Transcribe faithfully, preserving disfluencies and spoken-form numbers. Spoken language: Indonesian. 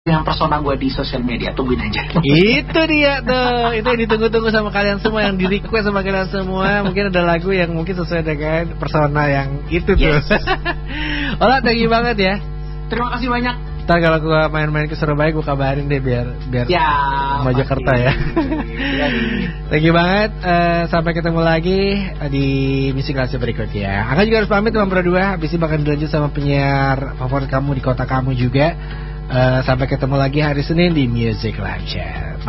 dengan persona gue di sosial media, tungguin aja. Itu dia tuh, itu yang ditunggu-tunggu sama kalian semua, yang di request sama kalian semua. Mungkin ada lagu yang mungkin sesuai dengan persona yang itu tuh. Yes. Olah, thank you banget ya. Terima kasih banyak. Ntar kalau gue main-main ke Surabaya gue kabarin deh biar biar ya, Mojokerto ya. Thank you banget. Uh, sampai ketemu lagi di misi kelas berikutnya. Akan juga harus pamit teman berdua. Habis ini bakal dilanjut sama penyiar favorit kamu di kota kamu juga. Uh, sampai ketemu lagi hari Senin di Music Launcher.